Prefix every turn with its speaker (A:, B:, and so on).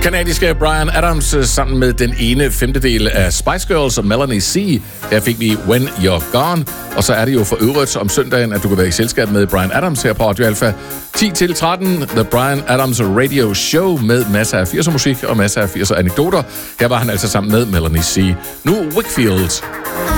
A: Kanadiske Bryan Adams sammen med den ene femtedel af Spice Girls og Melanie C. Der fik vi When You're Gone. Og så er det jo for øvrigt om søndagen, at du kan være i selskab med Bryan Adams her på Radio Alpha. 10-13, The Bryan Adams Radio Show med masser af 80'er musik og masser af 80'er anekdoter. Her var han altså sammen med Melanie C. Nu Wakefield.